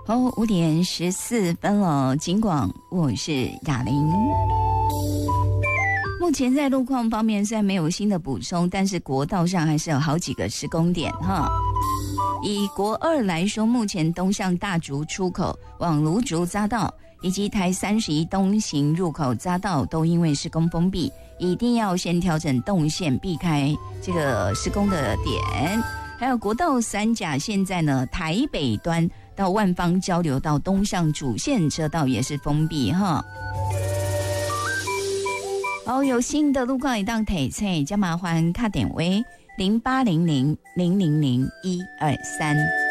5:14了，警广，我是雅玲。目前在路况方面虽然没有新的补充，但是国道上还是有好几个施工点哈。以国2来说，目前东向大竹出口往芦竹匝道以及台31东行入口匝道都因为施工封闭，一定要先调整动线，避开这个施工的点。还有国道3甲，现在呢台北端到万芳交流道东向主线车道也是封闭哈。好，有新的路况一档提醒，加麻烦打电话0800000123。